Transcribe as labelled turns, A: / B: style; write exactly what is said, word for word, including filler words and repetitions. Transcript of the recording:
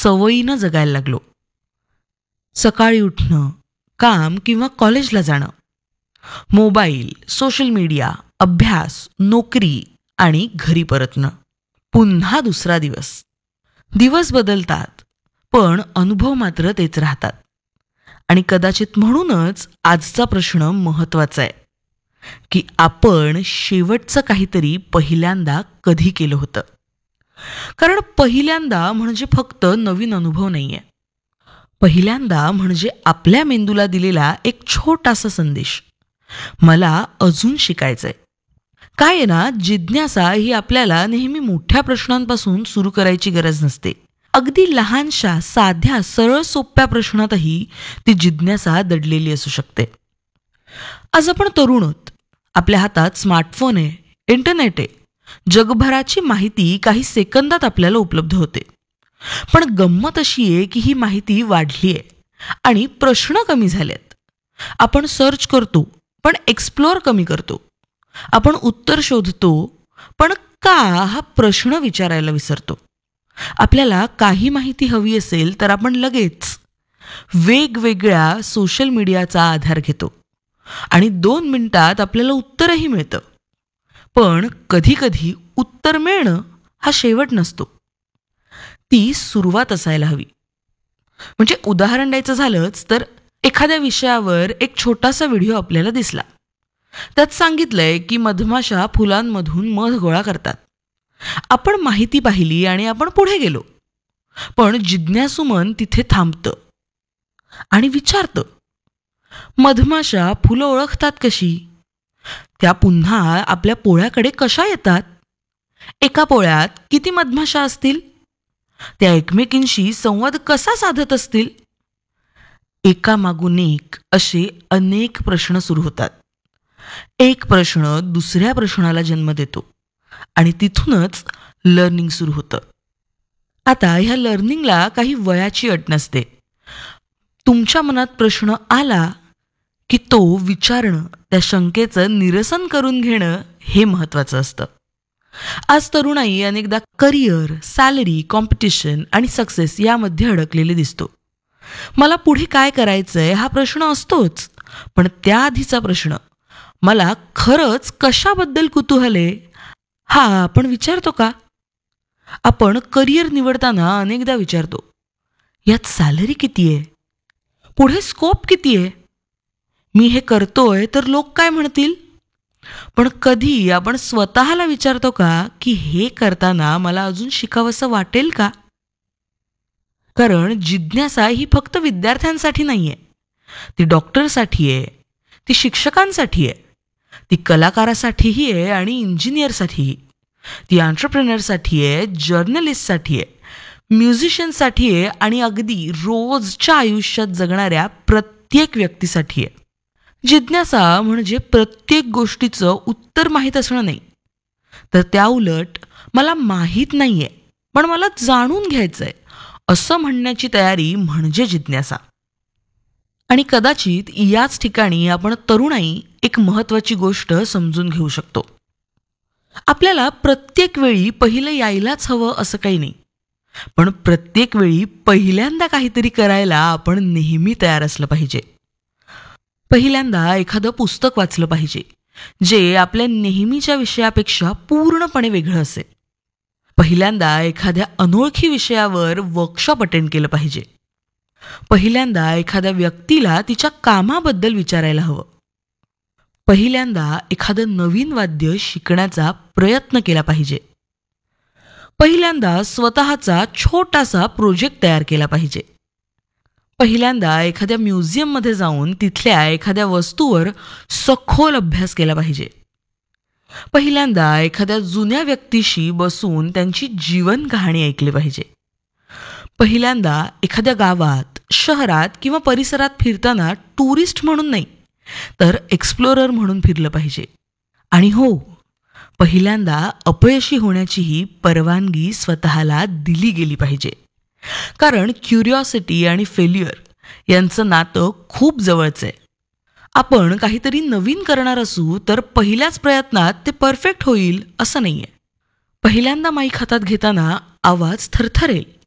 A: सवयीनं जगायला लागलो. सकाळी उठणं, काम किंवा कॉलेजला जाणं, मोबाईल, सोशल मीडिया, अभ्यास, नोकरी आणि घरी परतणं. पुन्हा दुसरा दिवस. दिवस बदलतात, पण अनुभव मात्र तेच राहतात. आणि कदाचित म्हणूनच आजचा प्रश्न महत्त्वाचा आहे की आपण शेवटचं काहीतरी पहिल्यांदा कधी केलं होतं. कारण पहिल्यांदा म्हणजे फक्त नवीन अनुभव नाहीये. पहिल्यांदा म्हणजे आपल्या मेंदूला दिलेला एक छोटासा संदेश, मला अजून शिकायचंय. काय आहे ना, जिज्ञासा ही आपल्याला नेहमी मोठ्या प्रश्नांपासून सुरू करायची गरज नसते. अगदी लहानशा, साध्या, सरळ सोप्या प्रश्नातही ती जिज्ञासा दडलेली असू शकते. आज आपण तरुण आहोत. आपल्या हातात स्मार्टफोन आहे, इंटरनेट आहे. जगभराची माहिती काही सेकंदात आपल्याला उपलब्ध होते. पण गंमत अशी आहे की ही माहिती वाढली आहे आणि प्रश्न कमी झालेत. आपण सर्च करतो पण एक्सप्लोअर कमी करतो. आपण उत्तर शोधतो पण का हा प्रश्न विचारायला विसरतो. आपल्याला काही माहिती हवी असेल तर आपण लगेच वेगवेगळ्या सोशल मीडियाचा आधार घेतो आणि दोन मिनिटात आपल्याला उत्तरही मिळतं. पण कधी कधी उत्तर मिळणं हा शेवट नसतो, ती सुरुवात असायला हवी. म्हणजे उदाहरण द्यायचं झालंच तर एखाद्या विषयावर एक छोटासा व्हिडिओ आपल्याला दिसला. त्यात सांगितलंय की मधमाशा फुलांमधून मध गोळा करतात. आपण माहिती पाहिली आणि आपण पुढे गेलो. पण जिज्ञासू मन तिथे थांबतं आणि विचारतं, मधमाशा फुलं ओळखतात कशी? त्या पुन्हा आपल्या पोळ्याकडे कशा येतात? एका पोळ्यात किती मधमाशा असतील? त्या एकमेकींशी संवाद कसा साधत असतील? एकामागून एक असे अनेक प्रश्न सुरू होतात. एक प्रश्न दुसऱ्या प्रश्नाला जन्म देतो आणि तिथूनच लर्निंग सुरू होतं. आता ह्या लर्निंगला काही वयाची अट नसते. तुमच्या मनात प्रश्न आला की तो विचारणं, त्या शंकेचं निरसन करून घेणं हे महत्त्वाचं असतं. आज तरुणाई अनेकदा करिअर, सॅलरी, कॉम्पिटिशन आणि सक्सेस यामध्ये अडकलेले दिसतो. मला पुढे काय करायचंय हा प्रश्न असतोच, पण त्याआधीचा प्रश्न, मला खरंच कशाबद्दल कुतूहल आहे, हा आपण विचारतो का? आपण करिअर निवडताना अनेकदा विचारतो, यात सॅलरी किती आहे? पुढे स्कोप किती आहे? मी हे करतोय तर लोक काय म्हणतील? पण कधी आपण स्वतःला विचारतो का की हे करताना मला अजून शिकावंसं वाटेल का? कारण जिज्ञासा ही फक्त विद्यार्थ्यांसाठी नाहीये, ती डॉक्टरसाठी आहे, ती शिक्षकांसाठी आहे, ती कलाकारासाठीही आहे आणि इंजिनियरसाठीही, ती एंटरप्रेनरसाठी आहे, जर्नलिस्टसाठी आहे, म्युझिशियनसाठी आहे आणि अगदी रोजच्या आयुष्यात जगणाऱ्या प्रत्येक व्यक्तीसाठी आहे. जिज्ञासा म्हणजे प्रत्येक गोष्टीचं उत्तर माहीत असणं नाही, तर त्या उलट मला माहीत नाहीये पण मला जाणून घ्यायचंय असं म्हणण्याची तयारी म्हणजे जिज्ञासा. आणि कदाचित याच ठिकाणी आपण तरुणाई एक महत्त्वाची गोष्ट समजून घेऊ शकतो. आपल्याला प्रत्येक वेळी पहिलं यायलाच हवं असं काही नाही, पण प्रत्येक वेळी पहिल्यांदा काहीतरी करायला आपण नेहमी तयार असलं पाहिजे. पहिल्यांदा एखादं पुस्तक वाचलं पाहिजे जे आपल्या नेहमीच्या विषयापेक्षा पूर्णपणे वेगळं असेल. पहिल्यांदा एखाद्या अनोळखी विषयावर वर्कशॉप अटेंड केलं पाहिजे. पहिल्यांदा एखाद्या व्यक्तीला तिच्या कामाबद्दल विचारायला हवं. पहिल्यांदा एखादं नवीन वाद्य शिकण्याचा प्रयत्न केला पाहिजे. पहिल्यांदा स्वतःचा छोटासा प्रोजेक्ट तयार केला पाहिजे. पहिल्यांदा एखाद्या म्युझियममध्ये जाऊन तिथल्या एखाद्या वस्तूवर सखोल अभ्यास केला पाहिजे. पहिल्यांदा एखाद्या जुन्या व्यक्तीशी बसून त्यांची जीवन कहाणी ऐकली पाहिजे. पहिल्यांदा एखाद्या गावात, शहरात किंवा परिसरात फिरताना टुरिस्ट म्हणून नाही तर एक्सप्लोरर म्हणून फिरलं पाहिजे. आणि हो, पहिल्यांदा अपयशी होण्याचीही परवानगी स्वतःला दिली गेली पाहिजे. कारण क्युरिओसिटी आणि फेल्युअर यांचं नातं खूप जवळचं आहे. आपण काहीतरी नवीन करणार असू तर पहिल्याच प्रयत्नात ते परफेक्ट होईल असं नाहीये. पहिल्यांदा माईक हातात घेताना आवाज थरथरेल,